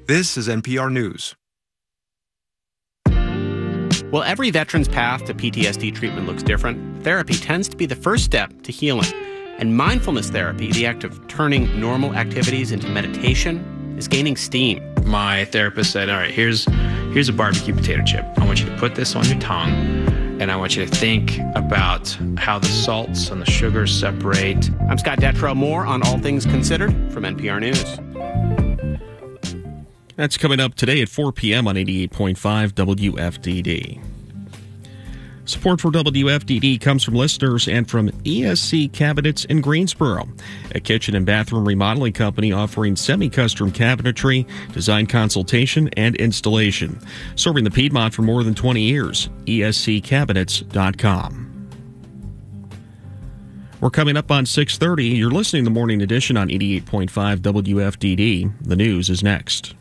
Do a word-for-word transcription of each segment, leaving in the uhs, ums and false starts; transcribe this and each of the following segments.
This is N P R News. While every veteran's path to P T S D treatment looks different, therapy tends to be the first step to healing. And mindfulness therapy, the act of turning normal activities into meditation, is gaining steam. My therapist said, all right, here's here's a barbecue potato chip. I want you to put this on your tongue, and I want you to think about how the salts and the sugars separate. I'm Scott Detrow. More on All Things Considered from N P R News. That's coming up today at four p.m. on eighty-eight point five W F D D. Support for W F D D comes from listeners and from E S C Cabinets in Greensboro, a kitchen and bathroom remodeling company offering semi-custom cabinetry, design consultation, and installation. Serving the Piedmont for more than twenty years. E S C cabinets dot com. We're coming up on six thirty. You're listening to the Morning Edition on eighty-eight point five W F D D. The news is next.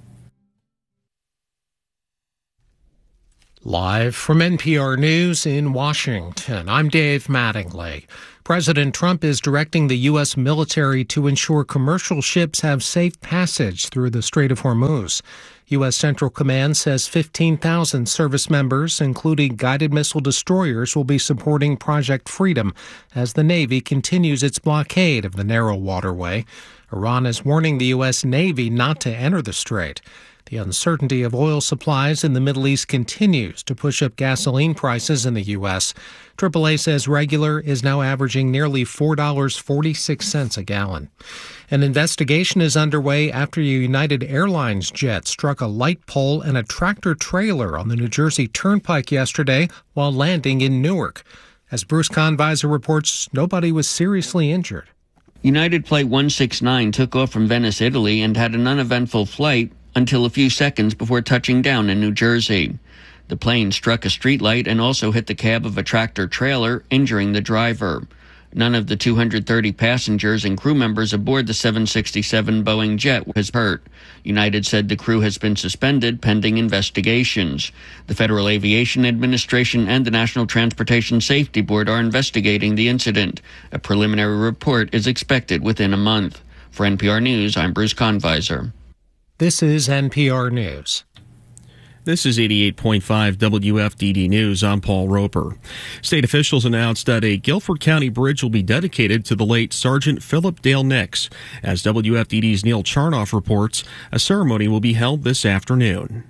Live from N P R News in Washington, I'm Dave Mattingly. President Trump is directing the U S military to ensure commercial ships have safe passage through the Strait of Hormuz. U S Central Command says fifteen thousand service members, including guided missile destroyers, will be supporting Project Freedom as the Navy continues its blockade of the narrow waterway. Iran is warning the U S Navy not to enter the strait. The uncertainty of oil supplies in the Middle East continues to push up gasoline prices in the U S. triple A says regular is now averaging nearly four dollars and forty-six cents a gallon. An investigation is underway after a United Airlines jet struck a light pole and a tractor trailer on the New Jersey Turnpike yesterday while landing in Newark. As Bruce Conviser reports, nobody was seriously injured. United Flight one sixty-nine took off from Venice, Italy, and had an uneventful flight until a few seconds before touching down in New Jersey. The plane struck a streetlight and also hit the cab of a tractor trailer, injuring the driver. None of the two hundred thirty passengers and crew members aboard the seven sixty-seven Boeing jet was hurt. United said the crew has been suspended pending investigations. The Federal Aviation Administration and the National Transportation Safety Board are investigating the incident. A preliminary report is expected within a month. For N P R News, I'm Bruce Conviser. This is N P R News. This is eighty-eight point five W F D D News. I'm Paul Roper. State officials announced that a Guilford County bridge will be dedicated to the late Sergeant Philip Dale Nix. As W F D D's Neil Charnoff reports, a ceremony will be held this afternoon.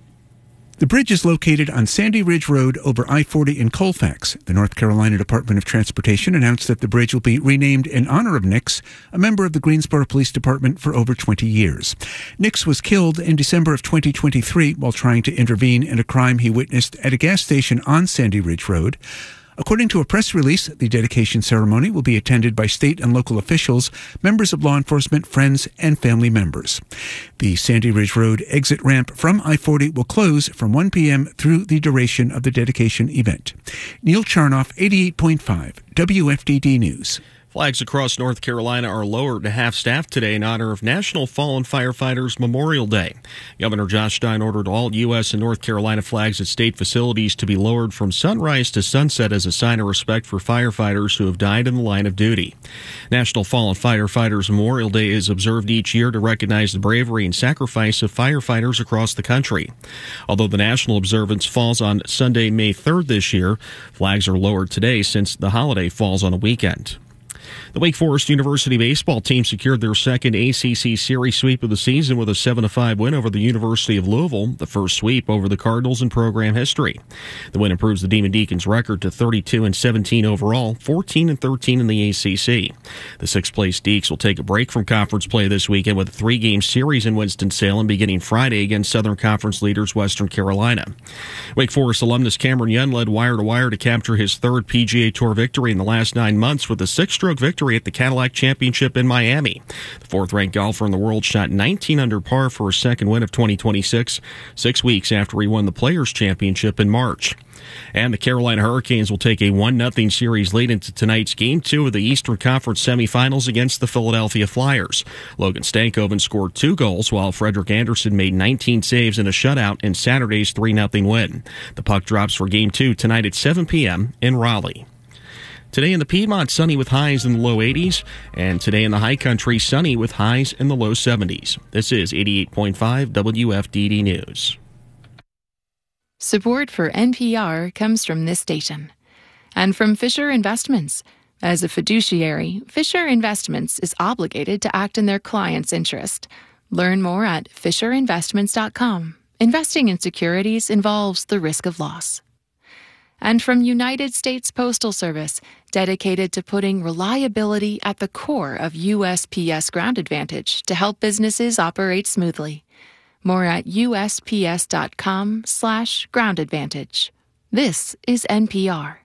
The bridge is located on Sandy Ridge Road over I forty in Colfax. The North Carolina Department of Transportation announced that the bridge will be renamed in honor of Nix, a member of the Greensboro Police Department for over twenty years. Nix was killed in December of twenty twenty-three while trying to intervene in a crime he witnessed at a gas station on Sandy Ridge Road. According to a press release, the dedication ceremony will be attended by state and local officials, members of law enforcement, friends, and family members. The Sandy Ridge Road exit ramp from I forty will close from one p.m. through the duration of the dedication event. Neil Charnoff, eighty-eight point five W F D D News. Flags across North Carolina are lowered to half-staff today in honor of National Fallen Firefighters Memorial Day. Governor Josh Stein ordered all U S and North Carolina flags at state facilities to be lowered from sunrise to sunset as a sign of respect for firefighters who have died in the line of duty. National Fallen Firefighters Memorial Day is observed each year to recognize the bravery and sacrifice of firefighters across the country. Although the national observance falls on Sunday, May third this year, flags are lowered today since the holiday falls on a weekend. The Wake Forest University baseball team secured their second A C C series sweep of the season with a seven to five win over the University of Louisville, the first sweep over the Cardinals in program history. The win improves the Demon Deacons' record to thirty-two and seventeen overall, fourteen and thirteen in the A C C. The sixth-place Deacs will take a break from conference play this weekend with a three-game series in Winston-Salem beginning Friday against Southern Conference leaders Western Carolina. Wake Forest alumnus Cameron Young led wire-to-wire to capture his third P G A Tour victory in the last nine months with a six-stroke victory at the Cadillac Championship in Miami. The fourth-ranked golfer in the world shot nineteen under par for his second win of twenty twenty-six, six weeks after he won the Players' Championship in March. And the Carolina Hurricanes will take a one nothing series lead into tonight's Game two of the Eastern Conference semifinals against the Philadelphia Flyers. Logan Stankoven scored two goals, while Frederick Anderson made nineteen saves in a shutout in Saturday's three nothing win. The puck drops for Game two tonight at seven p.m. in Raleigh. Today in the Piedmont, sunny with highs in the low eighties. And today in the high country, sunny with highs in the low seventies. This is eighty-eight point five W F D D News. Support for N P R comes from this station and from Fisher Investments. As a fiduciary, Fisher Investments is obligated to act in their client's interest. Learn more at fisher investments dot com. Investing in securities involves the risk of loss. And from United States Postal Service, dedicated to putting reliability at the core of U S P S Ground Advantage to help businesses operate smoothly. More at U S P S dot com slash ground advantage. This is N P R.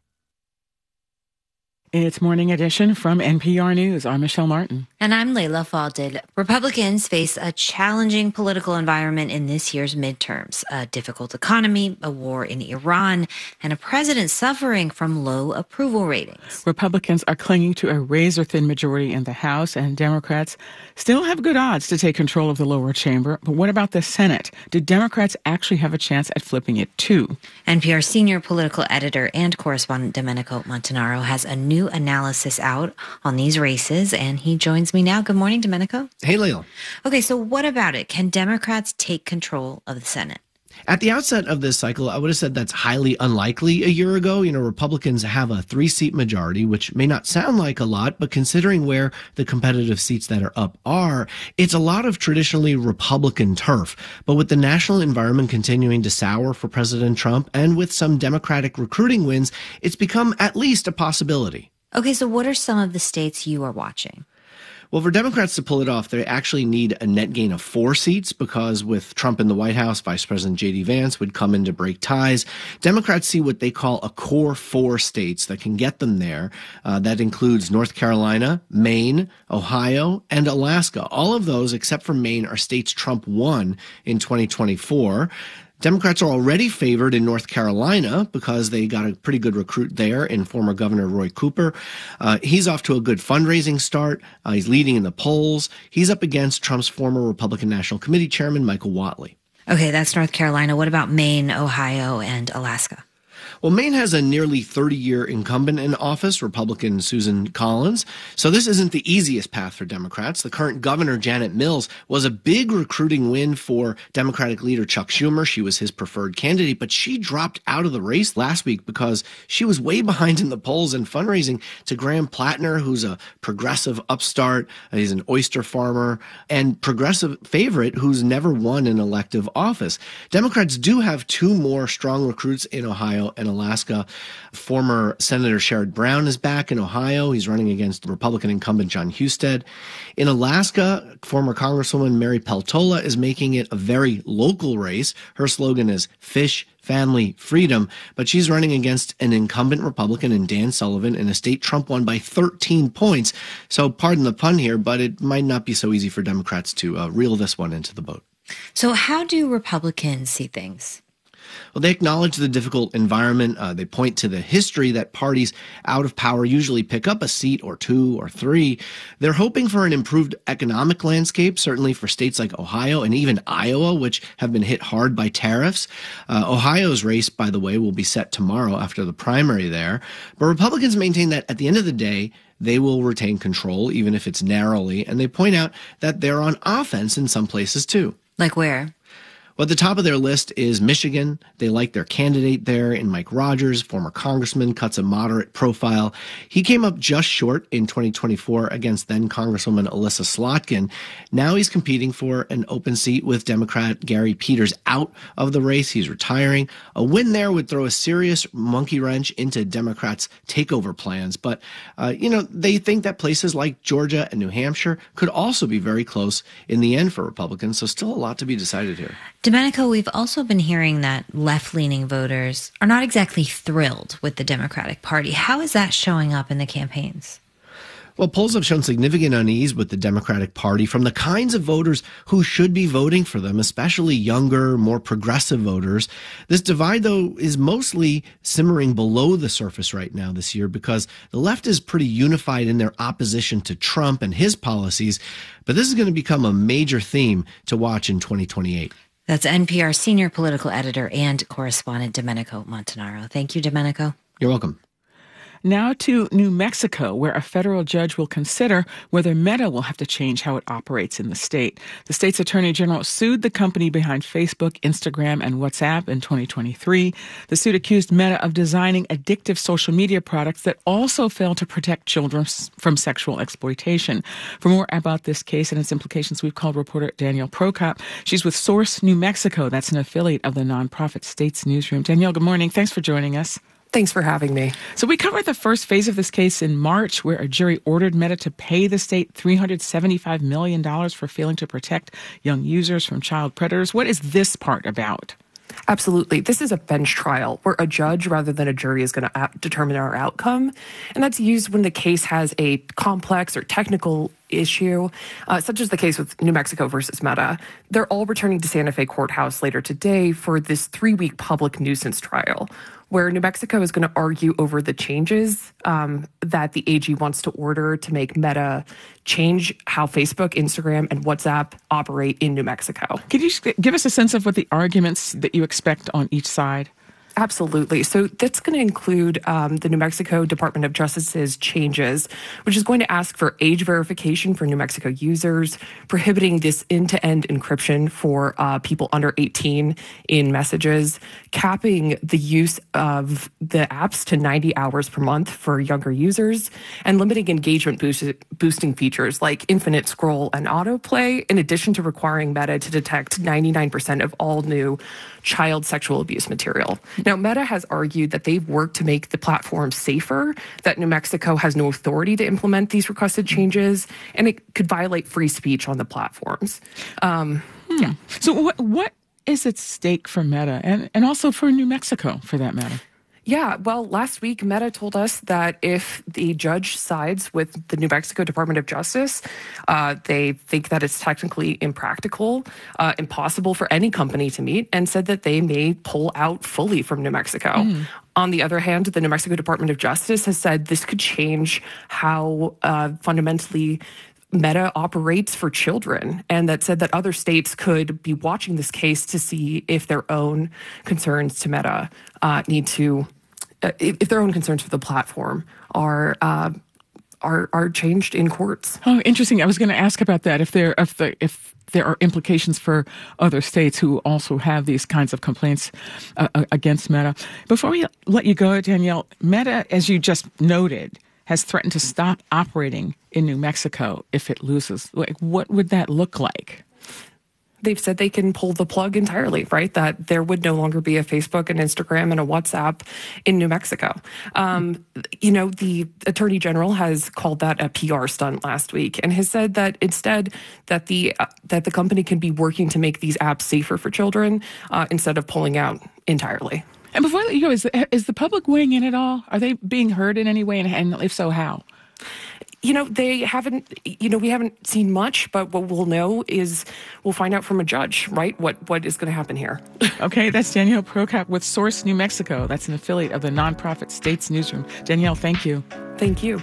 It's Morning Edition from N P R News. I'm Michelle Martin. And I'm Layla Falded. Republicans face a challenging political environment in this year's midterms. A difficult economy, a war in Iran, and a president suffering from low approval ratings. Republicans are clinging to a razor-thin majority in the House, and Democrats still have good odds to take control of the lower chamber. But what about the Senate? Do Democrats actually have a chance at flipping it, too? N P R senior political editor and correspondent Domenico Montanaro has a new analysis out on these races, and he joins me now. Good morning, Domenico. Hey, Layla. Okay, so what about it? Can Democrats take control of the Senate? At the outset of this cycle, I would have said that's highly unlikely a year ago. You know, Republicans have a three-seat majority, which may not sound like a lot, but considering where the competitive seats that are up are, it's a lot of traditionally Republican turf. But with the national environment continuing to sour for President Trump and with some Democratic recruiting wins, it's become at least a possibility. Okay, so what are some of the states you are watching? Well, for Democrats to pull it off, they actually need a net gain of four seats because with Trump in the White House, Vice President J D Vance would come in to break ties. Democrats see what they call a core four states that can get them there. Uh, that includes North Carolina, Maine, Ohio, and Alaska. All of those, except for Maine, are states Trump won in twenty twenty-four. Democrats are already favored in North Carolina because they got a pretty good recruit there in former Governor Roy Cooper. Uh, he's off to a good fundraising start. Uh, he's leading in the polls. He's up against Trump's former Republican National Committee Chairman, Michael Whatley. Okay, that's North Carolina. What about Maine, Ohio, and Alaska? Well, Maine has a nearly thirty-year incumbent in office, Republican Susan Collins. So this isn't the easiest path for Democrats. The current governor, Janet Mills, was a big recruiting win for Democratic leader Chuck Schumer. She was his preferred candidate, but she dropped out of the race last week because she was way behind in the polls and fundraising to Graham Plattner, who's a progressive upstart. He's an oyster farmer and progressive favorite who's never won an elective office. Democrats do have two more strong recruits in Ohio and Alaska. Former Senator Sherrod Brown is back in Ohio. He's running against Republican incumbent John Husted. In Alaska, former Congresswoman Mary Peltola is making it a very local race. Her slogan is Fish, Family, Freedom, but she's running against an incumbent Republican in Dan Sullivan in a state Trump won by thirteen points. So pardon the pun here, but it might not be so easy for Democrats to uh, reel this one into the boat. So how do Republicans see things? Well, they acknowledge the difficult environment. Uh, they point to the history that parties out of power usually pick up a seat or two or three. They're hoping for an improved economic landscape, certainly for states like Ohio and even Iowa, which have been hit hard by tariffs. Uh, Ohio's race, by the way, will be set tomorrow after the primary there. But Republicans maintain that at the end of the day, they will retain control, even if it's narrowly. And they point out that they're on offense in some places, too. Like where? Well, at the top of their list is Michigan. They like their candidate there in Mike Rogers, former congressman, cuts a moderate profile. He came up just short in twenty twenty-four against then Congresswoman Alyssa Slotkin. Now he's competing for an open seat with Democrat Gary Peters out of the race. He's retiring. A win there would throw a serious monkey wrench into Democrats' takeover plans. But, uh, you know, they think that places like Georgia and New Hampshire could also be very close in the end for Republicans. So still a lot to be decided here. Domenico, we've also been hearing that left-leaning voters are not exactly thrilled with the Democratic Party. How is that showing up in the campaigns? Well, polls have shown significant unease with the Democratic Party from the kinds of voters who should be voting for them, especially younger, more progressive voters. This divide, though, is mostly simmering below the surface right now this year because the left is pretty unified in their opposition to Trump and his policies. But this is going to become a major theme to watch in twenty twenty-eight. That's N P R senior political editor and correspondent Domenico Montanaro. Thank you, Domenico. You're welcome. Now to New Mexico, where a federal judge will consider whether Meta will have to change how it operates in the state. The state's attorney general sued the company behind Facebook, Instagram, and WhatsApp in twenty twenty-three. The suit accused Meta of designing addictive social media products that also fail to protect children from sexual exploitation. For more about this case and its implications, we've called reporter Danielle Prokop. She's with Source New Mexico. That's an affiliate of the nonprofit States Newsroom. Danielle, good morning. Thanks for joining us. Thanks for having me. So we covered the first phase of this case in March, where a jury ordered Meta to pay the state three hundred seventy-five million dollars for failing to protect young users from child predators. What is this part about? Absolutely. This is a bench trial where a judge rather than a jury is going to determine our outcome. And that's used when the case has a complex or technical issue, uh, such as the case with New Mexico versus Meta. They're all returning to Santa Fe Courthouse later today for this three-week public nuisance trial, where New Mexico is going to argue over the changes um, that the A G wants to order to make Meta change how Facebook, Instagram, and WhatsApp operate in New Mexico. Could you give us a sense of what the arguments that you expect on each side? Absolutely. So that's going to include um, the New Mexico Department of Justice's changes, which is going to ask for age verification for New Mexico users, prohibiting this end-to-end encryption for uh, people under eighteen in messages, capping the use of the apps to ninety hours per month for younger users, and limiting engagement boost- boosting features like infinite scroll and autoplay, in addition to requiring Meta to detect ninety-nine percent of all new child sexual abuse material. Now, Meta has argued that they've worked to make the platform safer, that New Mexico has no authority to implement these requested changes, and it could violate free speech on the platforms. Um, hmm. Yeah. So what what is at stake for Meta and, and also for New Mexico, for that matter? Yeah, well, last week, Meta told us that if the judge sides with the New Mexico Department of Justice, uh, they think that it's technically impractical, uh, impossible for any company to meet, and said that they may pull out fully from New Mexico. Mm. On the other hand, the New Mexico Department of Justice has said this could change how uh, fundamentally Meta operates for children, and that said that other states could be watching this case to see if their own concerns to Meta uh, need to, uh, if, if their own concerns for the platform are uh, are are changed in courts. Oh, interesting. I was going to ask about that. If there if the if there are implications for other states who also have these kinds of complaints uh, against Meta. Before we let you go, Danielle, Meta, as you just noted, has threatened to stop operating in New Mexico if it loses. Like, what would that look like? They've said they can pull the plug entirely, right? That there would no longer be a Facebook, an Instagram, and a WhatsApp in New Mexico. Um, you know, the Attorney General has called that a P R stunt last week and has said that instead that the uh, that the company can be working to make these apps safer for children uh, instead of pulling out entirely. And before I let you go, is the, is the public weighing in at all? Are they being heard in any way? And, and if so, how? You know, they haven't, you know, we haven't seen much, but what we'll know is we'll find out from a judge, right, what, what is going to happen here. Okay, that's Danielle Prokop with Source New Mexico. That's an affiliate of the nonprofit States Newsroom. Danielle, thank you. Thank you.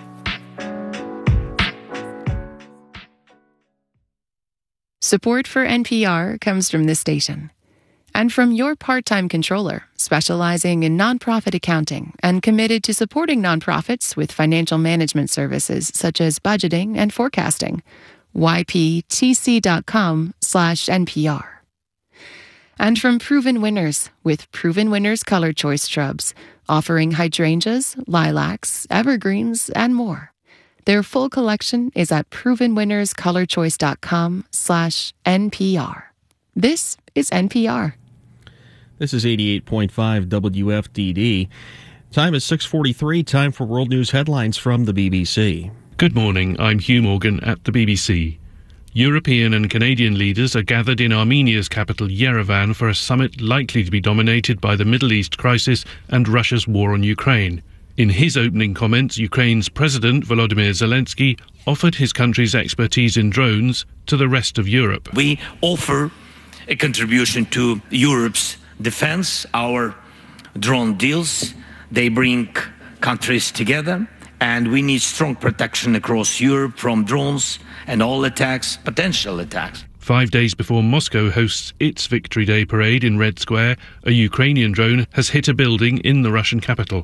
Support for N P R comes from this station. And from your part-time controller, specializing in nonprofit accounting and committed to supporting nonprofits with financial management services such as budgeting and forecasting. Y P T C dot com slash N P R. And from Proven Winners, with Proven Winners Color Choice Shrubs, offering hydrangeas, lilacs, evergreens, and more. Their full collection is at proven winners color choice dot com slash N P R. This is N P R. This is eighty-eight point five W F D D. Time is six forty-three. Time for World News headlines from the B B C. Good morning. I'm Hugh Morgan at the B B C. European and Canadian leaders are gathered in Armenia's capital Yerevan for a summit likely to be dominated by the Middle East crisis and Russia's war on Ukraine. In his opening comments, Ukraine's President Volodymyr Zelensky offered his country's expertise in drones to the rest of Europe. We offer a contribution to Europe's defense. Our drone deals, they bring countries together, and we need strong protection across Europe from drones and all attacks, potential attacks. Five days before Moscow hosts its Victory Day parade in Red Square, a Ukrainian drone has hit a building in the Russian capital.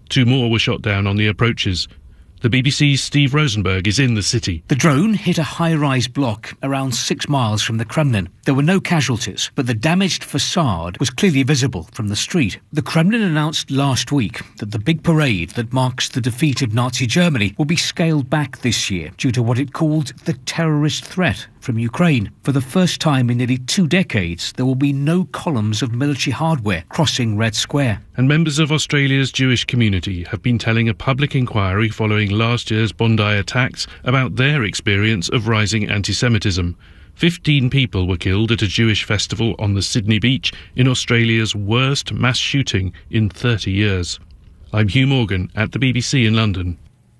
Two more were shot down on the approaches. The B B C's Steve Rosenberg is in the city. The drone hit a high-rise block around six miles from the Kremlin. There were no casualties, but the damaged facade was clearly visible from the street. The Kremlin announced last week that the big parade that marks the defeat of Nazi Germany will be scaled back this year due to what it called the terrorist threat from Ukraine. For the first time in nearly two decades, there will be no columns of military hardware crossing Red Square. And members of Australia's Jewish community have been telling a public inquiry following last year's Bondi attacks about their experience of rising anti-Semitism. Fifteen people were killed at a Jewish festival on the Sydney beach in Australia's worst mass shooting in thirty years. I'm Hugh Morgan at the B B C in London.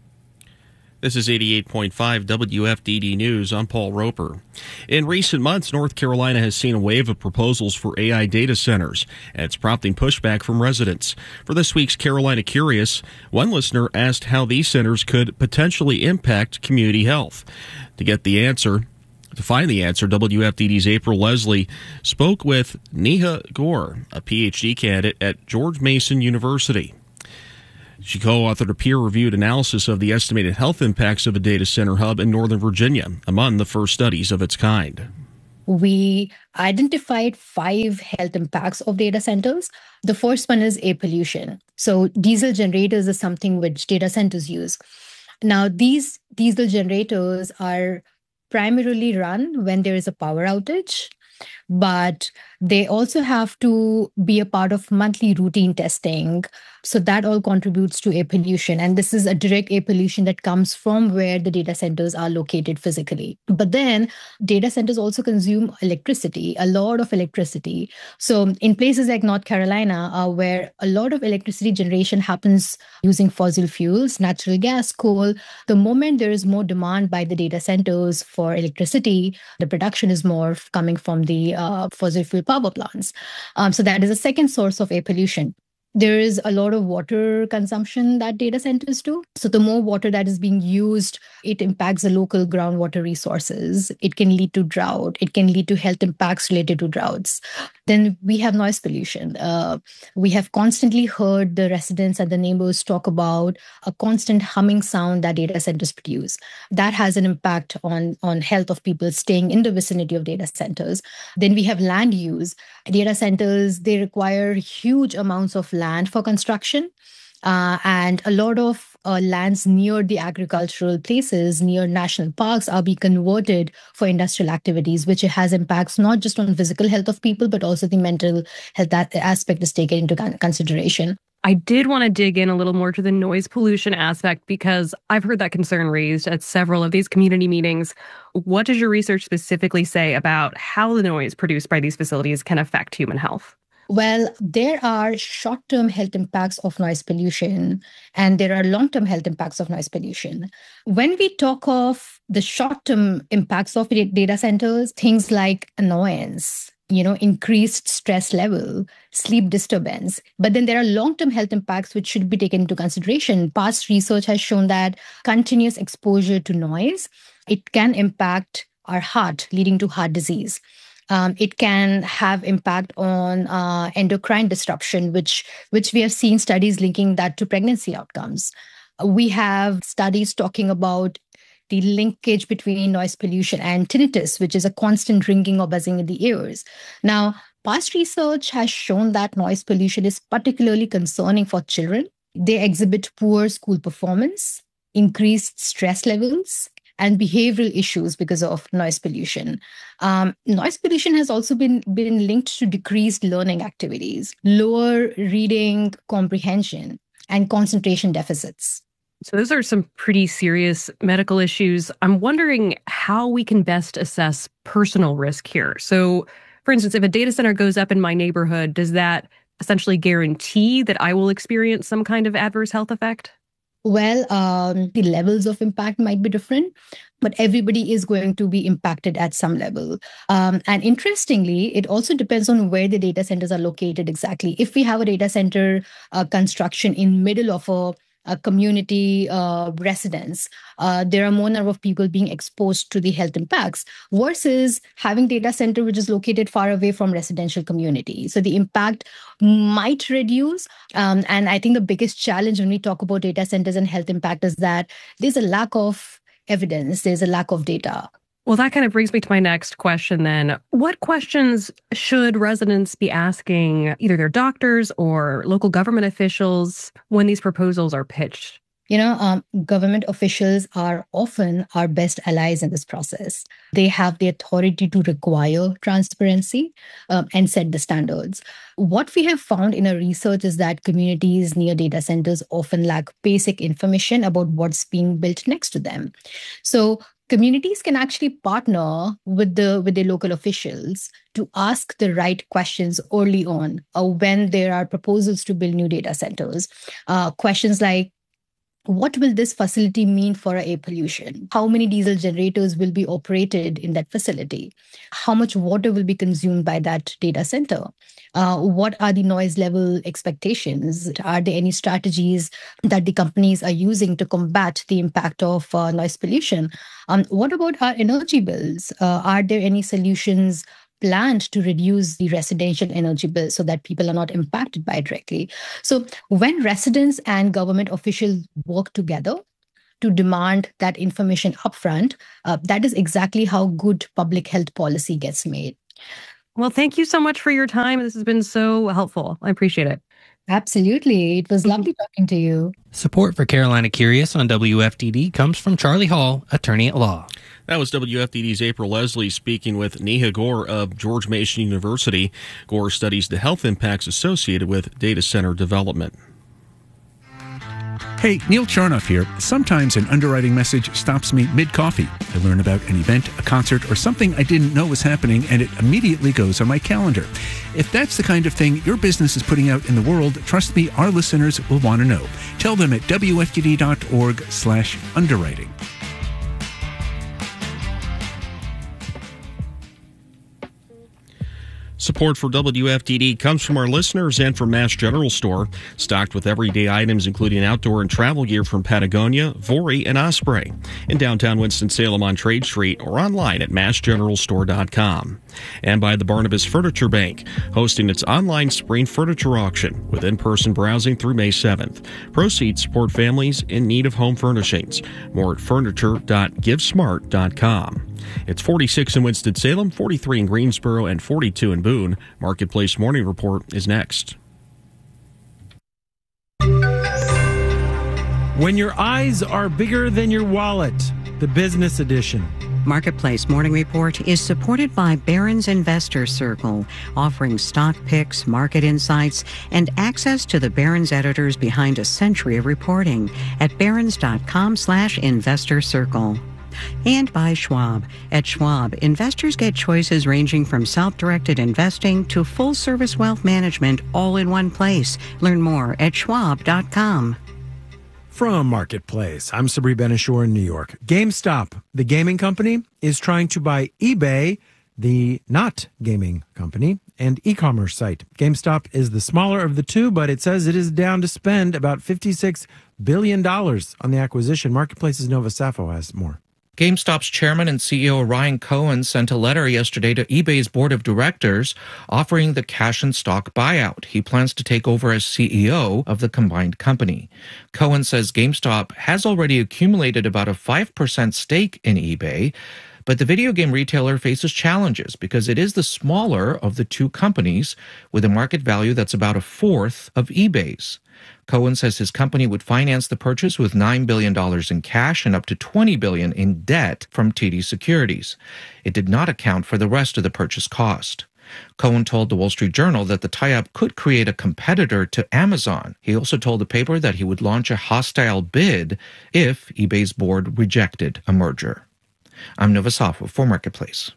This is eighty-eight point five W F D D News. I'm Paul Roper. In recent months, North Carolina has seen a wave of proposals for A I data centers, and it's prompting pushback from residents. For this week's Carolina Curious, one listener asked how these centers could potentially impact community health. To get the answer, to find the answer, W F D D's April Leslie spoke with Neha Gore, a P H D candidate at George Mason University. She co-authored a peer-reviewed analysis of the estimated health impacts of a data center hub in Northern Virginia, among the first studies of its kind. We identified five health impacts of data centers. The first one is air pollution. So diesel generators is something which data centers use. Now, these diesel generators are primarily run when there is a power outage, but they also have to be a part of monthly routine testing. So that all contributes to air pollution. And this is a direct air pollution that comes from where the data centers are located physically. But then data centers also consume electricity, a lot of electricity. So in places like North Carolina, uh, where a lot of electricity generation happens using fossil fuels, natural gas, coal, the moment there is more demand by the data centers for electricity, the production is more coming from the uh, fossil fuel power plants. Um, so that is a second source of air pollution. There is a lot of water consumption that data centers do. So the more water that is being used, it impacts the local groundwater resources. It can lead to drought. It can lead to health impacts related to droughts. Then we have noise pollution. Uh, we have constantly heard the residents and the neighbors talk about a constant humming sound that data centers produce. That has an impact on, on health of people staying in the vicinity of data centers. Then we have land use. Data centers, they require huge amounts of land for construction. Uh, and a lot of uh, lands near the agricultural places, near national parks, are being converted for industrial activities, which has impacts not just on physical health of people, but also the mental health. That aspect is taken into consideration. I did want to dig in a little more to the noise pollution aspect because I've heard that concern raised at several of these community meetings. What does your research specifically say about how the noise produced by these facilities can affect human health? Well, there are short-term health impacts of noise pollution, and there are long-term health impacts of noise pollution. When we talk of the short-term impacts of data centers, things like annoyance, you know, increased stress level, sleep disturbance. But then there are long-term health impacts which should be taken into consideration. Past research has shown that continuous exposure to noise, it can impact our heart, leading to heart disease. Um, it can have impact on uh, endocrine disruption, which which we have seen studies linking that to pregnancy outcomes. We have studies talking about the linkage between noise pollution and tinnitus, which is a constant ringing or buzzing in the ears. Now, past research has shown that noise pollution is particularly concerning for children. They exhibit poor school performance, increased stress levels, and behavioral issues because of noise pollution. Um, noise pollution has also been, been linked to decreased learning activities, lower reading comprehension, and concentration deficits. So those are some pretty serious medical issues. I'm wondering how we can best assess personal risk here. So, for instance, if a data center goes up in my neighborhood, does that essentially guarantee that I will experience some kind of adverse health effect? Well, um, the levels of impact might be different, but everybody is going to be impacted at some level. Um, and interestingly, it also depends on where the data centers are located exactly. If we have a data center uh, construction in middle of a uh, community uh, residents, uh, there are more number of people being exposed to the health impacts versus having data center which is located far away from residential community. So the impact might reduce. Um, and I think the biggest challenge when we talk about data centers and health impact is that there's a lack of evidence, there's a lack of data. Well, that kind of brings me to my next question then. What questions should residents be asking either their doctors or local government officials when these proposals are pitched? You know, um, government officials are often our best allies in this process. They have the authority to require transparency um, and set the standards. What we have found in our research is that communities near data centers often lack basic information about what's being built next to them. So communities can actually partner with the with the local officials to ask the right questions early on uh, when there are proposals to build new data centers. Uh, questions like, what will this facility mean for air pollution? How many diesel generators will be operated in that facility? How much water will be consumed by that data center? Uh, what are the noise level expectations? Are there any strategies that the companies are using to combat the impact of uh, noise pollution? Um, what about our energy bills? Uh, are there any solutions planned to reduce the residential energy bill so that people are not impacted by it directly? So when residents and government officials work together to demand that information upfront, uh, that is exactly how good public health policy gets made. Well, thank you so much for your time. This has been so helpful. I appreciate it. Absolutely. It was lovely talking to you. Support for Carolina Curious on W F D D comes from Charlie Hall, attorney at law. That was W F D D's April Leslie speaking with Neha Gore of George Mason University. Gore studies the health impacts associated with data center development. Hey, Neil Charnoff here. Sometimes an underwriting message stops me mid-coffee. I learn about an event, a concert, or something I didn't know was happening, and it immediately goes on my calendar. If that's the kind of thing your business is putting out in the world, trust me, our listeners will want to know. Tell them at W F D D dot org slash underwriting. Support for W F D D comes from our listeners and from Mass General Store, stocked with everyday items including outdoor and travel gear from Patagonia, Vori, and Osprey. In downtown Winston-Salem on Trade Street or online at mass general store dot com. And by the Barnabas Furniture Bank, hosting its online spring furniture auction with in-person browsing through May seventh. Proceeds support families in need of home furnishings. More at furniture dot give smart dot com. It's forty-six in Winston-Salem, forty-three in Greensboro, and forty-two in Boone. Marketplace Morning Report is next. When your eyes are bigger than your wallet, the business edition. Marketplace Morning Report is supported by Barron's Investor Circle, offering stock picks, market insights, and access to the Barron's editors behind a century of reporting at barrons dot com slash investor circle. And by Schwab. At Schwab, investors get choices ranging from self-directed investing to full-service wealth management all in one place. Learn more at schwab dot com. From Marketplace, I'm Sabri Ben-Achour in New York. GameStop, the gaming company, is trying to buy eBay, the not gaming company, and e-commerce site. GameStop is the smaller of the two, but it says it is down to spend about fifty-six billion dollars on the acquisition. Marketplace's Nova Safo has more. GameStop's chairman and C E O Ryan Cohen sent a letter yesterday to eBay's board of directors offering the cash and stock buyout. He plans to take over as C E O of the combined company. Cohen says GameStop has already accumulated about a five percent stake in eBay, but the video game retailer faces challenges because it is the smaller of the two companies with a market value that's about a fourth of eBay's. Cohen says his company would finance the purchase with nine billion dollars in cash and up to twenty billion dollars in debt from T D Securities. It did not account for the rest of the purchase cost. Cohen told the Wall Street Journal that the tie-up could create a competitor to Amazon. He also told the paper that he would launch a hostile bid if eBay's board rejected a merger. I'm Nova Safo for Marketplace.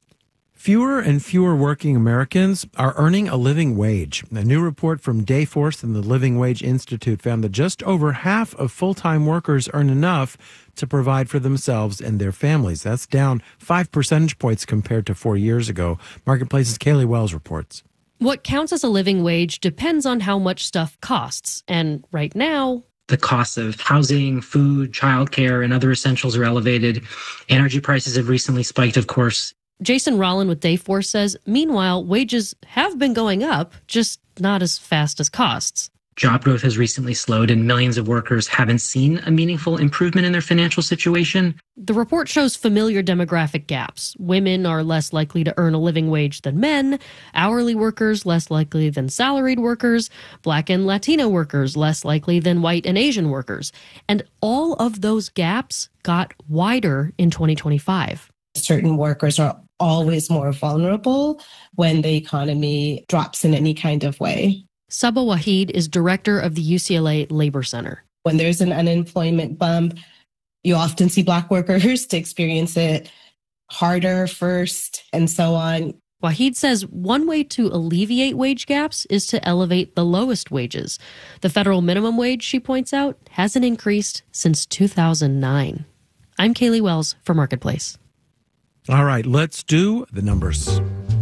Fewer and fewer working Americans are earning a living wage. A new report from Dayforce and the Living Wage Institute found that just over half of full-time workers earn enough to provide for themselves and their families. That's down five percentage points compared to four years ago. Marketplace's Kaylee Wells reports. What counts as a living wage depends on how much stuff costs. And right now, The costs of housing, food, childcare, and other essentials are elevated. Energy prices have recently spiked, of course. Jason Rollin with Dayforce says, meanwhile, wages have been going up, just not as fast as costs. Job growth has recently slowed, and millions of workers haven't seen a meaningful improvement in their financial situation. The report shows familiar demographic gaps. Women are less likely to earn a living wage than men, hourly workers less likely than salaried workers, Black and Latino workers less likely than white and Asian workers. And all of those gaps got wider in twenty twenty-five. Certain workers are always more vulnerable when the economy drops in any kind of way. Saba Waheed is director of the U C L A Labor Center. When there's an unemployment bump, you often see Black workers to experience it harder first and so on. Waheed says one way to alleviate wage gaps is to elevate the lowest wages. The federal minimum wage, she points out, hasn't increased since two thousand nine. I'm Kaylee Wells for Marketplace. All right, let's do the numbers.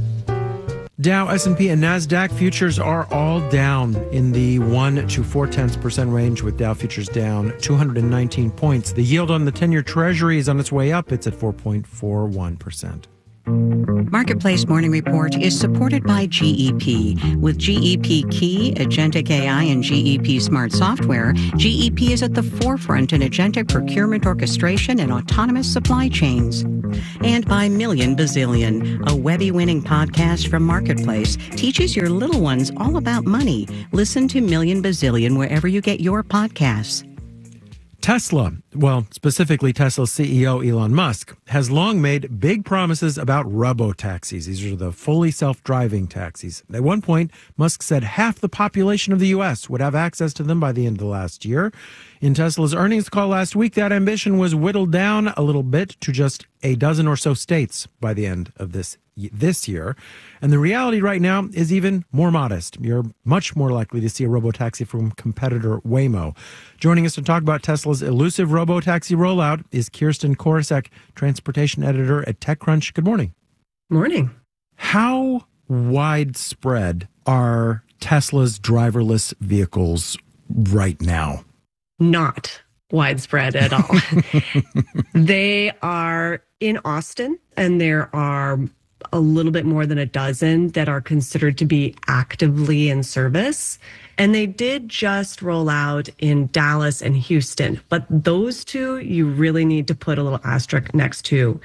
Dow, S and P, and NASDAQ futures are all down in the one to four tenths percent range, with Dow futures down two hundred nineteen points. The yield on the ten-year Treasury is on its way up. It's at four point four one percent. Marketplace Morning Report is supported by G E P. With G E P Key, Agentic A I, and G E P Smart Software, G E P is at the forefront in agentic procurement orchestration and autonomous supply chains. And by Million Bazillion, a Webby-winning podcast from Marketplace, teaches your little ones all about money. Listen to Million Bazillion wherever you get your podcasts. Tesla, well, specifically Tesla's C E O Elon Musk, has long made big promises about robo-taxis. These are the fully self-driving taxis. At one point, Musk said half the population of the U S would have access to them by the end of the last year. In Tesla's earnings call last week, that ambition was whittled down a little bit to just a dozen or so states by the end of this this year. And the reality right now is even more modest. You're much more likely to see a robo-taxi from competitor Waymo. Joining us to talk about Tesla's elusive robo-taxi rollout is Kirsten Korosek, transportation editor at TechCrunch. Good morning. Morning. How widespread are Tesla's driverless vehicles right now? Not widespread at all. They are in Austin, and there are a little bit more than a dozen that are considered to be actively in service. And they did just roll out in Dallas and Houston. But those two, you really need to put a little asterisk next to,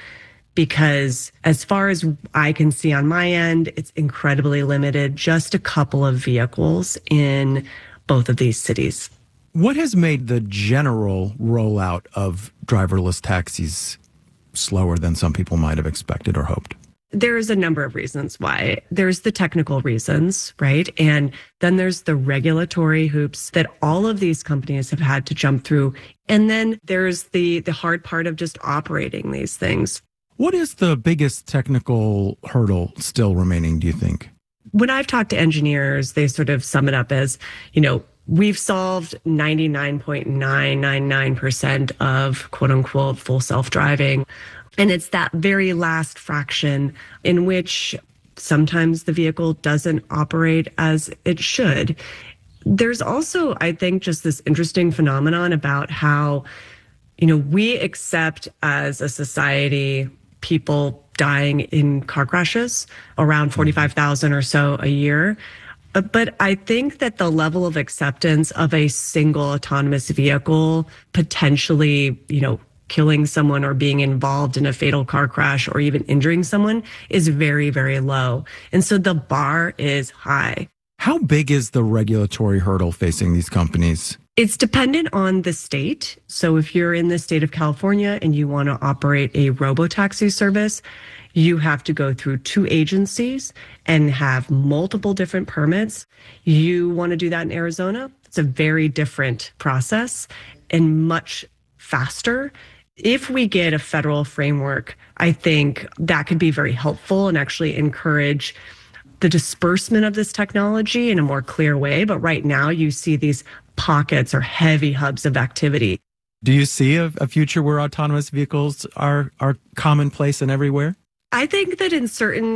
because as far as I can see on my end, it's incredibly limited, just a couple of vehicles in both of these cities. What has made the general rollout of driverless taxis slower than some people might have expected or hoped? There's a number of reasons why. There's the technical reasons, right? And then there's the regulatory hoops that all of these companies have had to jump through. And then there's the the hard part of just operating these things. What is the biggest technical hurdle still remaining, do you think? When I've talked to engineers, they sort of sum it up as, you know, we've solved ninety-nine point nine nine nine percent of quote unquote full self-driving. And it's that very last fraction in which sometimes the vehicle doesn't operate as it should. There's also, I think, just this interesting phenomenon about how, you know, we accept as a society people dying in car crashes, around forty-five thousand or so a year. But I think that the level of acceptance of a single autonomous vehicle potentially, you know, killing someone or being involved in a fatal car crash or even injuring someone is very, very low. And so the bar is high. How big is the regulatory hurdle facing these companies? It's dependent on the state. So if you're in the state of California and you want to operate a robo-taxi service, you have to go through two agencies and have multiple different permits. You want to do that in Arizona? It's a very different process and much faster. If we get a federal framework, I think that could be very helpful and actually encourage the disbursement of this technology in a more clear way. But right now you see these pockets or heavy hubs of activity. Do you see a, a future where autonomous vehicles are, are commonplace and everywhere? I think that in certain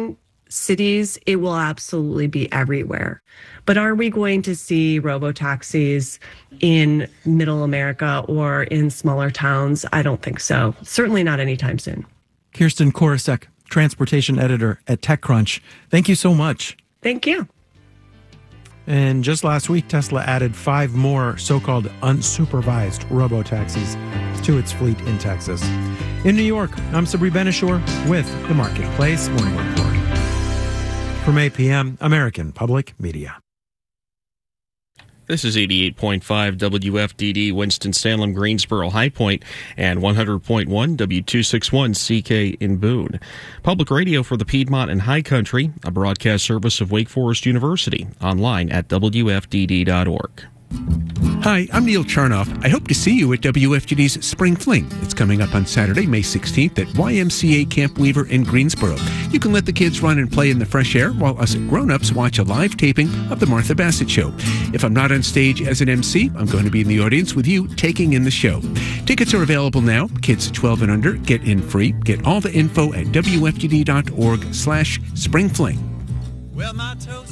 cities, it will absolutely be everywhere. But are we going to see robo-taxis in middle America or in smaller towns? I don't think so. Certainly not anytime soon. Kirsten Korosek, transportation editor at TechCrunch. Thank you so much. Thank you. And just last week, Tesla added five more so-called unsupervised robo-taxis to its fleet in Texas. In New York, I'm Sabri Ben-Achour with The Marketplace Morning Report. From eight p.m., American Public Media. This is eighty-eight point five W F D D, Winston-Salem, Greensboro, High Point, and one hundred point one W two sixty-one C K in Boone. Public radio for the Piedmont and High Country, a broadcast service of Wake Forest University, online at W F D D dot org. Hi, I'm Neil Charnoff. I hope to see you at W F G D's Spring Fling. It's coming up on Saturday, May sixteenth at Y M C A Camp Weaver in Greensboro. You can let the kids run and play in the fresh air while us grown-ups watch a live taping of The Martha Bassett Show. If I'm not on stage as an M C, I'm going to be in the audience with you taking in the show. Tickets are available now. Kids twelve and under get in free. Get all the info at W F G D dot org slash Spring Fling. Well, my toast.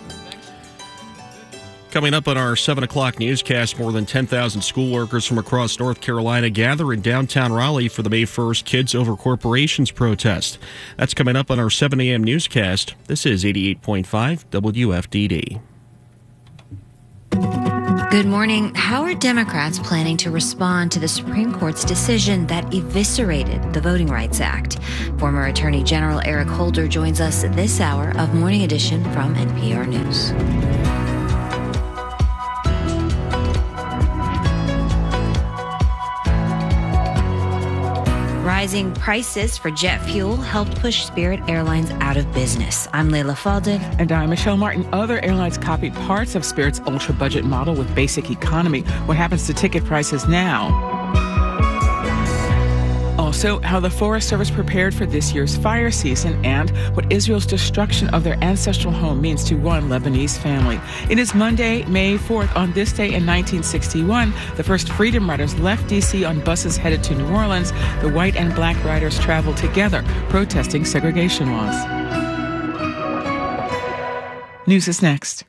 Coming up on our seven o'clock newscast, more than ten thousand school workers from across North Carolina gather in downtown Raleigh for the May first Kids Over Corporations protest. That's coming up on our seven a.m. newscast. This is eighty-eight point five W F D D. Good morning. How are Democrats planning to respond to the Supreme Court's decision that eviscerated the Voting Rights Act? Former Attorney General Eric Holder joins us this hour of Morning Edition from N P R News. Rising prices for jet fuel helped push Spirit Airlines out of business. I'm Leila Fadel. And I'm Michelle Martin. Other airlines copied parts of Spirit's ultra-budget model with basic economy. What happens to ticket prices now? Also, how the Forest Service prepared for this year's fire season and what Israel's destruction of their ancestral home means to one Lebanese family. It is Monday, May fourth. On this day in nineteen sixty-one, the first Freedom Riders left D C on buses headed to New Orleans. The white and black riders traveled together, protesting segregation laws. News is next.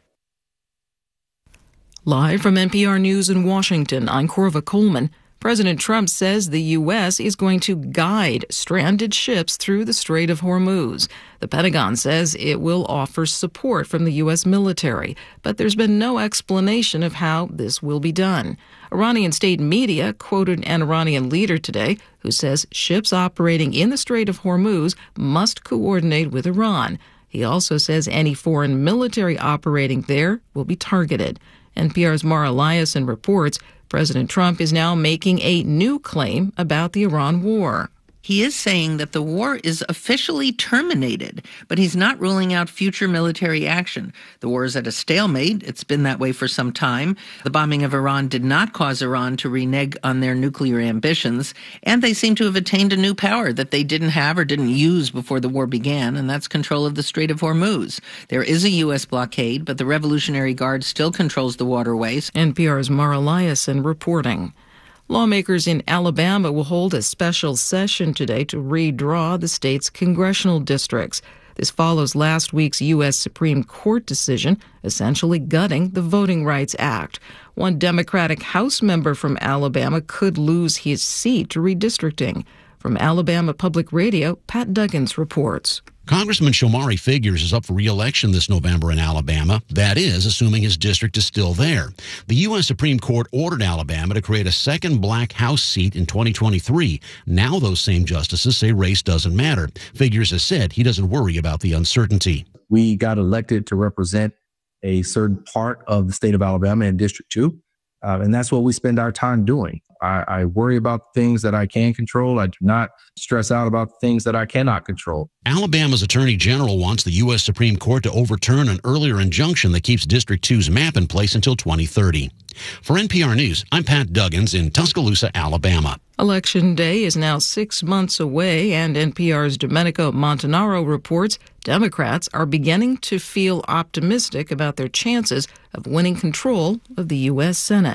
Live from N P R News in Washington, I'm Corva Coleman. President Trump says the U S is going to guide stranded ships through the Strait of Hormuz. The Pentagon says it will offer support from the U S military, but there's been no explanation of how this will be done. Iranian state media quoted an Iranian leader today who says ships operating in the Strait of Hormuz must coordinate with Iran. He also says any foreign military operating there will be targeted. N P R's Mara Liasson reports President Trump is now making a new claim about the Iran war. He is saying that the war is officially terminated, but he's not ruling out future military action. The war is at a stalemate. It's been that way for some time. The bombing of Iran did not cause Iran to renege on their nuclear ambitions, and they seem to have attained a new power that they didn't have or didn't use before the war began, and that's control of the Strait of Hormuz. There is a U S blockade, but the Revolutionary Guard still controls the waterways. N P R's Mara Liasson reporting. Lawmakers in Alabama will hold a special session today to redraw the state's congressional districts. This follows last week's U S Supreme Court decision, essentially gutting the Voting Rights Act. One Democratic House member from Alabama could lose his seat to redistricting. From Alabama Public Radio, Pat Duggins reports. Congressman Shomari Figures is up for re-election this November in Alabama. That is, assuming his district is still there. The U S Supreme Court ordered Alabama to create a second black House seat in twenty twenty-three. Now those same justices say race doesn't matter. Figures has said he doesn't worry about the uncertainty. We got elected to represent a certain part of the state of Alabama in District two, uh, and that's what we spend our time doing. I, I worry about things that I can control. I do not stress out about things that I cannot control. Alabama's Attorney General wants the U S Supreme Court to overturn an earlier injunction that keeps District two's map in place until twenty thirty. For N P R News, I'm Pat Duggins in Tuscaloosa, Alabama. Election Day is now six months away, and N P R's Domenico Montanaro reports Democrats are beginning to feel optimistic about their chances of winning control of the U S Senate.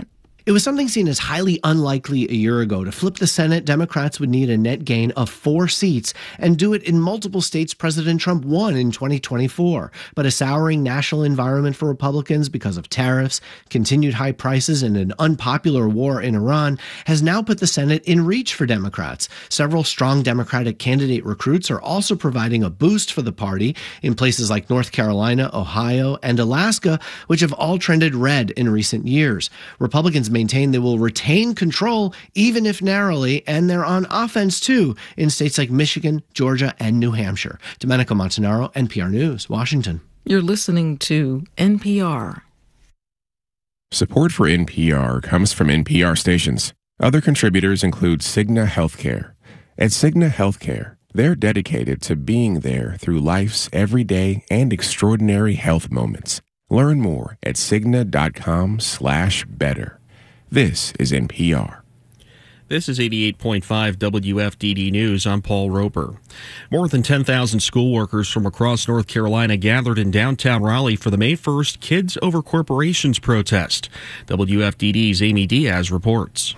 It was something seen as highly unlikely a year ago. To flip the Senate, Democrats would need a net gain of four seats and do it in multiple states President Trump won in twenty twenty-four. But a souring national environment for Republicans because of tariffs, continued high prices, and an unpopular war in Iran has now put the Senate in reach for Democrats. Several strong Democratic candidate recruits are also providing a boost for the party in places like North Carolina, Ohio, and Alaska, which have all trended red in recent years. Republicans maintain they will retain control, even if narrowly, and they're on offense too in states like Michigan, Georgia, and New Hampshire. Domenico Montanaro, N P R News, Washington. You're listening to N P R. Support for N P R comes from N P R stations. Other contributors include Cigna Healthcare. At Cigna Healthcare, they're dedicated to being there through life's everyday and extraordinary health moments. Learn more at Cigna.com slash better. This is N P R. This is eighty-eight point five W F D D News. I'm Paul Roper. More than ten thousand school workers from across North Carolina gathered in downtown Raleigh for the May first Kids Over Corporations protest. W F D D's Amy Diaz reports.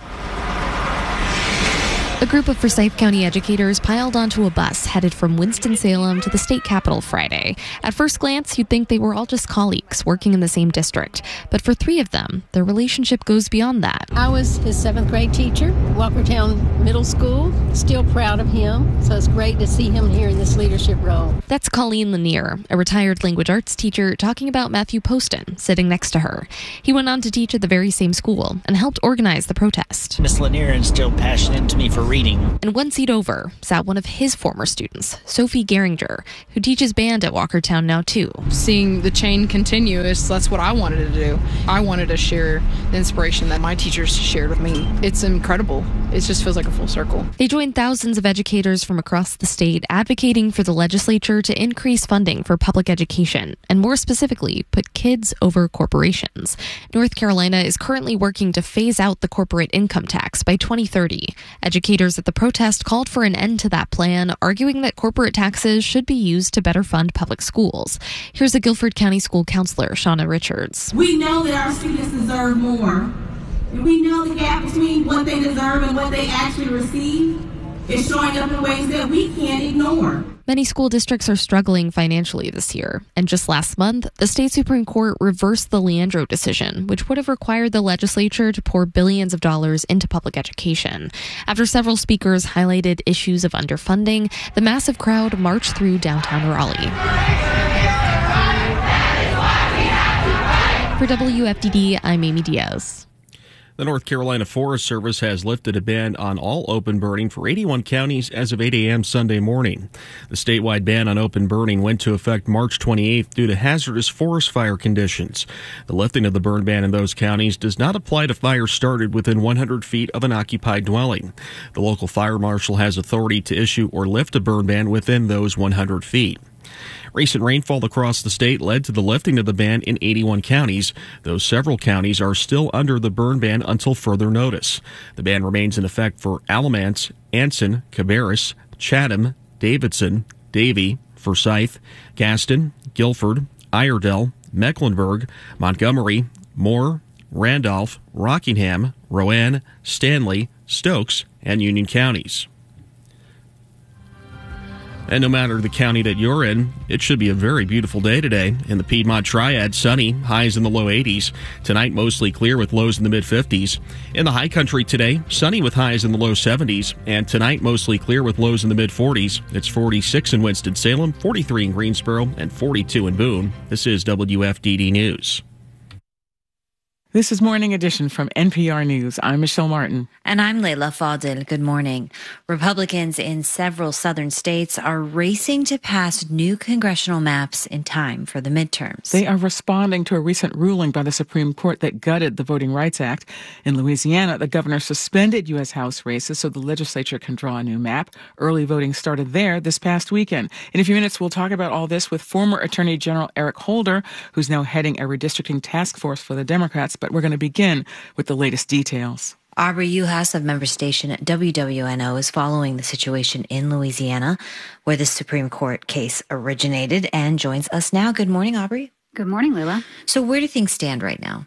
A group of Forsyth County educators piled onto a bus headed from Winston-Salem to the state capitol Friday. At first glance, you'd think they were all just colleagues working in the same district. But for three of them, their relationship goes beyond that. I was his seventh grade teacher, Walkertown Middle School. Still proud of him, so it's great to see him here in this leadership role. That's Colleen Lanier, a retired language arts teacher, talking about Matthew Poston, sitting next to her. He went on to teach at the very same school and helped organize the protest. Miss Lanier instilled passion into me for reading. And one seat over sat one of his former students, Sophie Geringer, who teaches band at Walkertown now too. Seeing the chain continue, is that's what I wanted to do. I wanted to share the inspiration that my teachers shared with me. It's incredible. It just feels like a full circle. They joined thousands of educators from across the state advocating for the legislature to increase funding for public education, and more specifically, put kids over corporations. North Carolina is currently working to phase out the corporate income tax by twenty thirty. Educators at the protest called for an end to that plan, arguing that corporate taxes should be used to better fund public schools. Here's a Guilford County school counselor, Shauna Richards. We know that our students deserve more. And we know the gap between what they deserve and what they actually receive is showing up in ways that we can't ignore. Many school districts are struggling financially this year, and just last month, the state Supreme Court reversed the Leandro decision, which would have required the legislature to pour billions of dollars into public education. After several speakers highlighted issues of underfunding, the massive crowd marched through downtown Raleigh. For W F D D, I'm Amy Diaz. The North Carolina Forest Service has lifted a ban on all open burning for eighty-one counties as of eight a.m. Sunday morning. The statewide ban on open burning went into effect March twenty-eighth due to hazardous forest fire conditions. The lifting of the burn ban in those counties does not apply to fires started within one hundred feet of an occupied dwelling. The local fire marshal has authority to issue or lift a burn ban within those one hundred feet. Recent rainfall across the state led to the lifting of the ban in eighty-one counties, though several counties are still under the burn ban until further notice. The ban remains in effect for Alamance, Anson, Cabarrus, Chatham, Davidson, Davie, Forsyth, Gaston, Guilford, Iredell, Mecklenburg, Montgomery, Moore, Randolph, Rockingham, Rowan, Stanley, Stokes, and Union counties. And no matter the county that you're in, it should be a very beautiful day today. In the Piedmont Triad, sunny, highs in the low eighties. Tonight, mostly clear with lows in the mid-fifties. In the high country today, sunny with highs in the low seventies. And tonight, mostly clear with lows in the mid-forties. It's forty-six in Winston-Salem, forty-three in Greensboro, and forty-two in Boone. This is W F D D News. This is Morning Edition from N P R News. I'm Michelle Martin. And I'm Leila Fadil. Good morning. Republicans in several southern states are racing to pass new congressional maps in time for the midterms. They are responding to a recent ruling by the Supreme Court that gutted the Voting Rights Act. In Louisiana, the governor suspended U S House races so the legislature can draw a new map. Early voting started there this past weekend. In a few minutes, we'll talk about all this with former Attorney General Eric Holder, who's now heading a redistricting task force for the Democrats. But we're going to begin with the latest details. Aubrey Uhas of member station W W N O is following the situation in Louisiana, where the Supreme Court case originated, and joins us now. Good morning, Aubrey. Good morning, Leila. So where do things stand right now?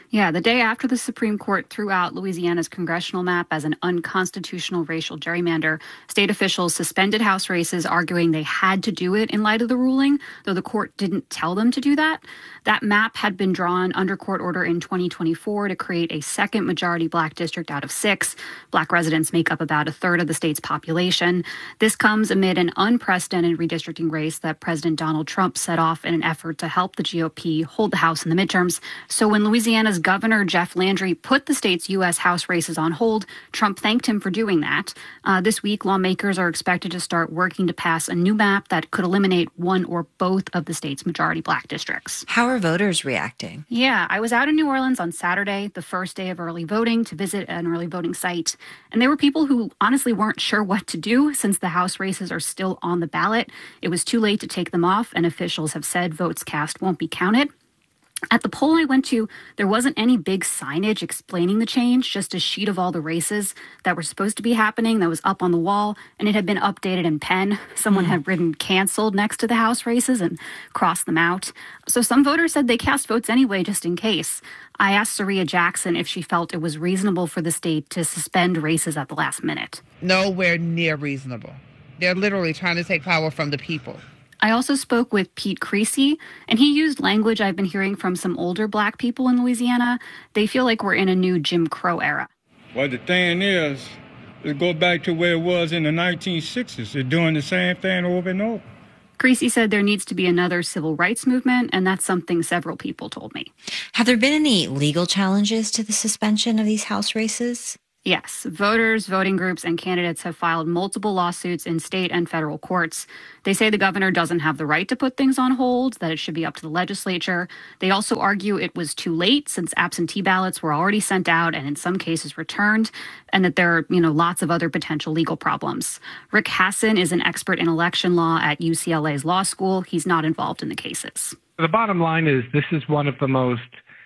Yeah, the day after the Supreme Court threw out Louisiana's congressional map as an unconstitutional racial gerrymander, state officials suspended House races, arguing they had to do it in light of the ruling, though the court didn't tell them to do that. That map had been drawn under court order in twenty twenty-four to create a second majority black district out of six. Black residents make up about a third of the state's population. This comes amid an unprecedented redistricting race that President Donald Trump set off in an effort to help the G O P hold the House in the midterms. So when Louisiana's Governor Jeff Landry put the state's U S House races on hold, Trump thanked him for doing that. Uh, this week, lawmakers are expected to start working to pass a new map that could eliminate one or both of the state's majority black districts. How are voters reacting? Yeah, I was out in New Orleans on Saturday, the first day of early voting, to visit an early voting site. And there were people who honestly weren't sure what to do since the House races are still on the ballot. It was too late to take them off, and officials have said votes cast won't be counted. At the poll I went to, there wasn't any big signage explaining the change, just a sheet of all the races that were supposed to be happening that was up on the wall, and it had been updated in pen. Someone mm. had written canceled next to the House races and crossed them out. So some voters said they cast votes anyway, just in case. I asked Saria Jackson if she felt it was reasonable for the state to suspend races at the last minute. Nowhere near reasonable. They're literally trying to take power from the people. I also spoke with Pete Creasy, and he used language I've been hearing from some older black people in Louisiana. They feel like we're in a new Jim Crow era. Well, the thing is, it go back to where it was in the nineteen sixties. They're doing the same thing over and over. Creasy said there needs to be another civil rights movement, and that's something several people told me. Have there been any legal challenges to the suspension of these House races? Yes, voters, voting groups, and candidates have filed multiple lawsuits in state and federal courts. They say the governor doesn't have the right to put things on hold, that it should be up to the legislature. They also argue it was too late since absentee ballots were already sent out and in some cases returned, and that there are, you know, lots of other potential legal problems. Rick Hasson is an expert in election law at U C L A's law school. He's not involved in the cases. The bottom line is this is one of the most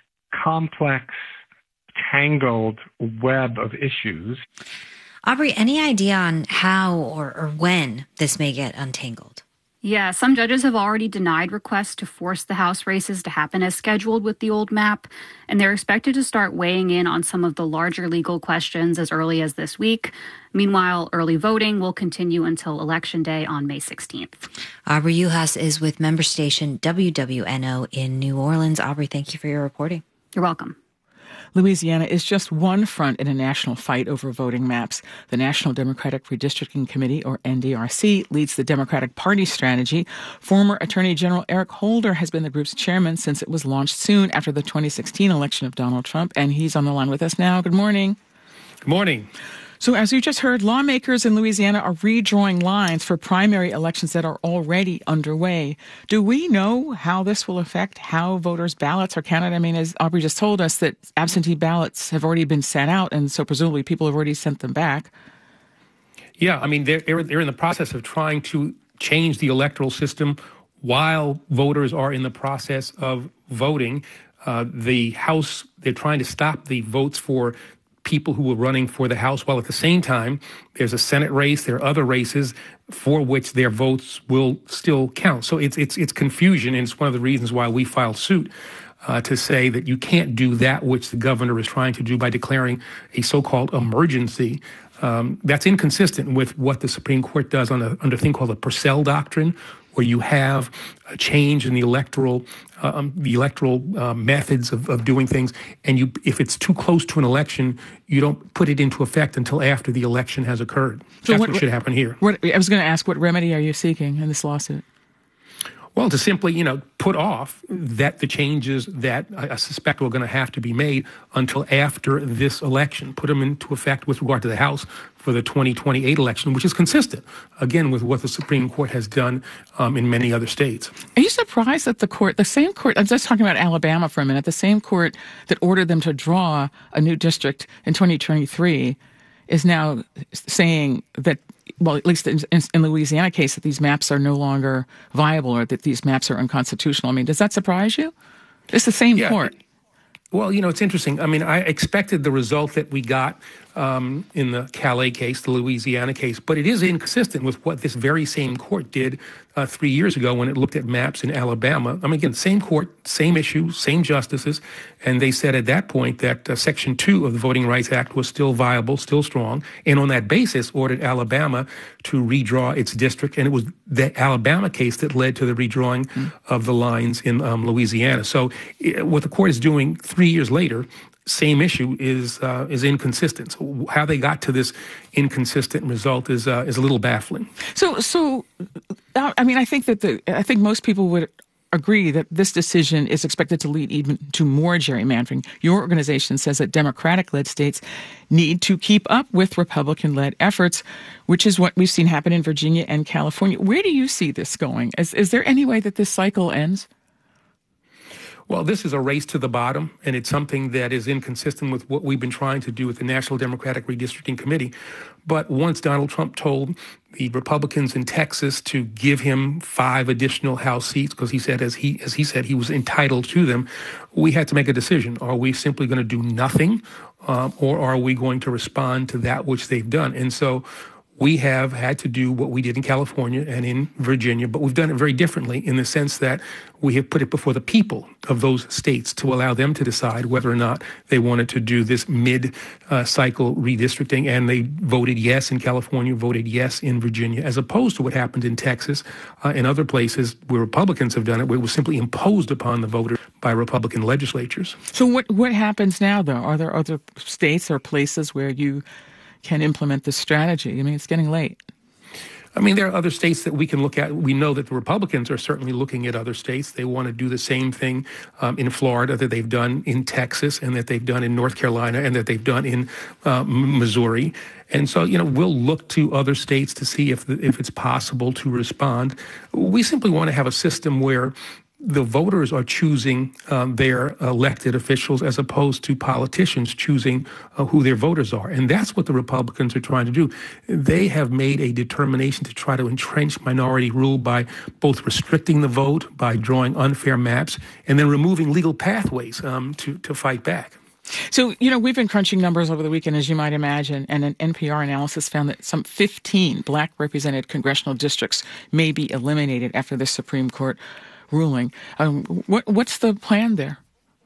complex, tangled web of issues. Aubrey, any idea on how or, or when this may get untangled? Yeah, some judges have already denied requests to force the House races to happen as scheduled with the old map, and they're expected to start weighing in on some of the larger legal questions as early as this week. Meanwhile, early voting will continue until Election Day on May sixteenth. Aubrey Uhas is with member station W W N O in New Orleans. Aubrey, thank you for your reporting. You're welcome. Louisiana is just one front in a national fight over voting maps. The National Democratic Redistricting Committee, or N D R C, leads the Democratic Party strategy. Former Attorney General Eric Holder has been the group's chairman since it was launched soon after the twenty sixteen election of Donald Trump, and he's on the line with us now. Good morning. Good morning. So as you just heard, lawmakers in Louisiana are redrawing lines for primary elections that are already underway. Do we know how this will affect how voters' ballots are counted? I mean, as Aubrey just told us, that absentee ballots have already been sent out, and so presumably people have already sent them back. Yeah, I mean, they're, they're in the process of trying to change the electoral system while voters are in the process of voting. Uh, the House, they're trying to stop the votes for people who were running for the House, while at the same time, there's a Senate race, there are other races for which their votes will still count. So it's it's it's confusion, and it's one of the reasons why we filed suit uh, to say that you can't do that which the governor is trying to do by declaring a so-called emergency. Um, that's inconsistent with what the Supreme Court does on a, under a thing called the Purcell Doctrine, where you have a change in the electoral um, the electoral uh, methods of, of doing things, and you, if it's too close to an election, you don't put it into effect until after the election has occurred. So That's what, what should happen here. What, I was going to ask, what remedy are you seeking in this lawsuit? Well, to simply, you know, put off that the changes that I suspect are going to have to be made until after this election, put them into effect with regard to the House for the twenty twenty-eight election, which is consistent, again, with what the Supreme Court has done um, in many other states. Are you surprised that the court, the same court, I'm just talking about Alabama for a minute, the same court that ordered them to draw a new district in twenty twenty-three is now saying that, well, at least in, in, in the Louisiana case, that these maps are no longer viable or that these maps are unconstitutional? I mean, does that surprise you? It's the same yeah, court. Well, you know, it's interesting. I mean, I expected the result that we got um, in the Calais case, the Louisiana case, but it is inconsistent with what this very same court did uh, three years ago when it looked at maps in Alabama. I mean, again, same court, same issue, same justices, and they said at that point that uh, Section two of the Voting Rights Act was still viable, still strong, and on that basis ordered Alabama to redraw its district, and it was the Alabama case that led to the redrawing mm. of the lines in um, Louisiana. So it, what the court is doing three years later, same issue, is uh, is inconsistent. So how they got to this inconsistent result is uh, is a little baffling. So, so I mean, I think that the I think most people would agree that this decision is expected to lead even to more gerrymandering. Your organization says that Democratic-led states need to keep up with Republican-led efforts, which is what we've seen happen in Virginia and California. Where do you see this going? Is is there any way that this cycle ends? Well, this is a race to the bottom, and it's something that is inconsistent with what we've been trying to do with the National Democratic Redistricting Committee. But once Donald Trump told the Republicans in Texas to give him five additional House seats, because he said, as he as he said, he was entitled to them, we had to make a decision. Are we simply going to do nothing, um, or are we going to respond to that which they've done? And so we have had to do what we did in California and in Virginia, but we've done it very differently in the sense that we have put it before the people of those states to allow them to decide whether or not they wanted to do this mid-cycle uh, redistricting, and they voted yes in California, voted yes in Virginia, as opposed to what happened in Texas uh, and other places where Republicans have done it, where it was simply imposed upon the voter by Republican legislatures. So what, what happens now, though? Are there other states or places where you can implement this strategy? I mean, it's getting late. I mean, there are other states that we can look at. We know that the Republicans are certainly looking at other states. They want to do the same thing um, in Florida that they've done in Texas and that they've done in North Carolina and that they've done in uh, Missouri. And so, you know, we'll look to other states to see if the, if it's possible to respond. We simply want to have a system where the voters are choosing um, their elected officials as opposed to politicians choosing uh, who their voters are. And that's what the Republicans are trying to do. They have made a determination to try to entrench minority rule by both restricting the vote, by drawing unfair maps, and then removing legal pathways um, to, to fight back. So, you know, we've been crunching numbers over the weekend, as you might imagine, and an N P R analysis found that some fifteen black represented congressional districts may be eliminated after the Supreme Court ruling. Um, what, what's the plan there?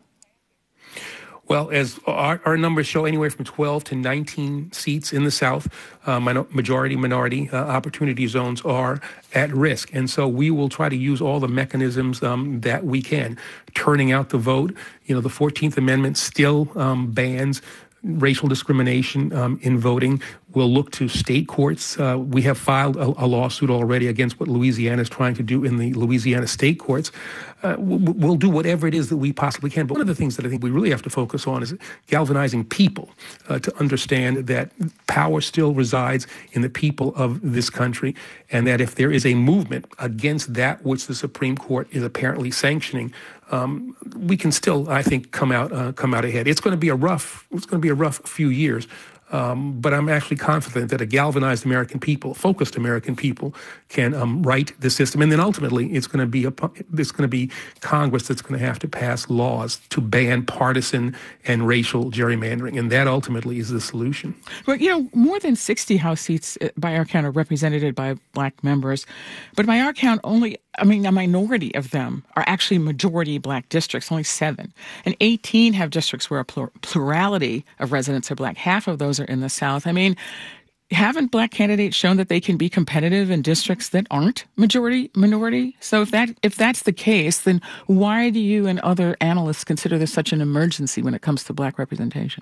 Well, as our, our numbers show, anywhere from twelve to nineteen seats in the South, uh, majority minority uh, opportunity zones are at risk. And so we will try to use all the mechanisms um, that we can. Turning out the vote, you know, the fourteenth Amendment still um, bans racial discrimination um, in voting. We'll look to state courts. Uh, we have filed a, a lawsuit already against what Louisiana is trying to do in the Louisiana state courts. Uh, we'll do whatever it is that we possibly can. But one of the things that I think we really have to focus on is galvanizing people uh, to understand that power still resides in the people of this country, and that if there is a movement against that which the Supreme Court is apparently sanctioning, um, we can still, I think, come out uh, come out ahead. It's going to be a rough. It's going to be a rough few years. Um, but I'm actually confident that a galvanized American people, focused American people, can um, right the system, and then ultimately it's going to be a, it's going to be Congress that's going to have to pass laws to ban partisan and racial gerrymandering, and that ultimately is the solution. Well, you know, more than sixty House seats by our count are represented by black members, but by our count, only I mean a minority of them are actually majority black districts, only seven, and eighteen have districts where a plur- plurality of residents are black. Half of those are in the South. I mean, haven't black candidates shown that they can be competitive in districts that aren't majority minority? So if that if that's the case, then why do you and other analysts consider this such an emergency when it comes to black representation?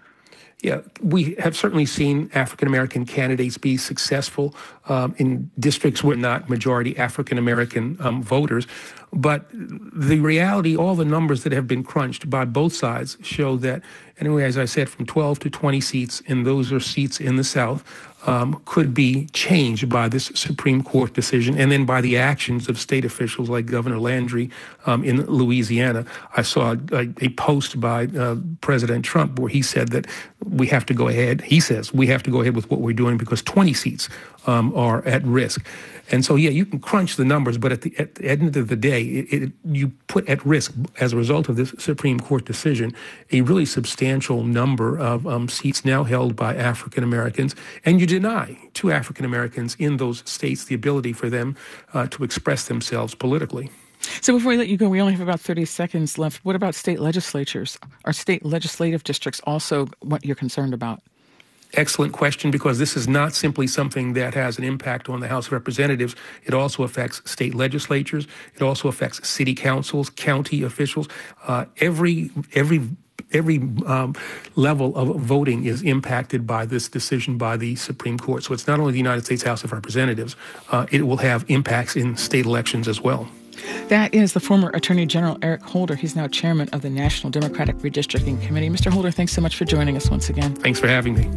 Yeah, we have certainly seen African-American candidates be successful um, in districts where not majority African-American um, voters. But the reality, all the numbers that have been crunched by both sides show that, anyway, as I said, from twelve to twenty seats, and those are seats in the South, um, could be changed by this Supreme Court decision and then by the actions of state officials like Governor Landry um, in Louisiana. I saw a, a post by uh, President Trump where he said that we have to go ahead. He says we have to go ahead with what we're doing because twenty seats um, are at risk. And so, yeah, you can crunch the numbers, but at the, at the end of the day, say, it, it, you put at risk, as a result of this Supreme Court decision, a really substantial number of um, seats now held by African Americans, and you deny to African Americans in those states the ability for them uh, to express themselves politically. So before we let you go, we only have about thirty seconds left. What about state legislatures? Are state legislative districts also what you're concerned about? Excellent question, because this is not simply something that has an impact on the House of Representatives. It also affects state legislatures. It also affects city councils, county officials. Uh, every every every um, level of voting is impacted by this decision by the Supreme Court. So it's not only the United States House of Representatives. Uh, it will have impacts in state elections as well. That is the former Attorney General Eric Holder. He's now chairman of the National Democratic Redistricting Committee. Mister Holder, thanks so much for joining us once again. Thanks for having me.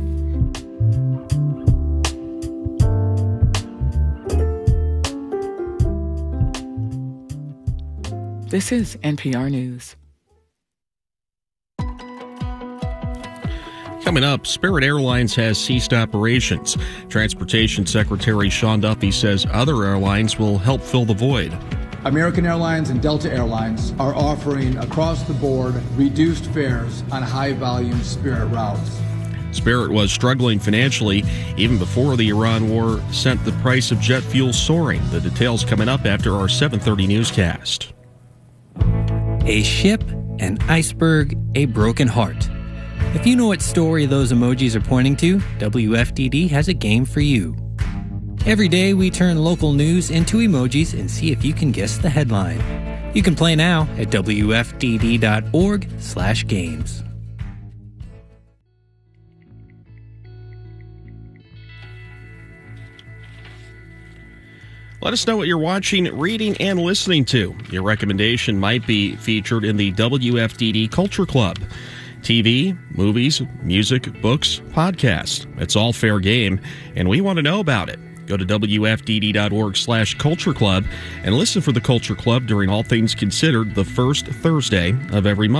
This is N P R News. Coming up, Spirit Airlines has ceased operations. Transportation Secretary Sean Duffy says other airlines will help fill the void. American Airlines and Delta Airlines are offering across the board reduced fares on high-volume Spirit routes. Spirit was struggling financially even before the Iran war sent the price of jet fuel soaring. The details coming up after our seven thirty newscast. A ship, an iceberg, a broken heart. If you know what story those emojis are pointing to, W F D D has a game for you. Every day we turn local news into emojis and see if you can guess the headline. You can play now at W F D D dot org slash games. Let us know what you're watching, reading, and listening to. Your recommendation might be featured in the W F D D Culture Club. T V, movies, music, books, podcasts. It's all fair game, and we want to know about it. Go to W F D D dot org slash Culture Club and listen for the Culture Club during All Things Considered the first Thursday of every month.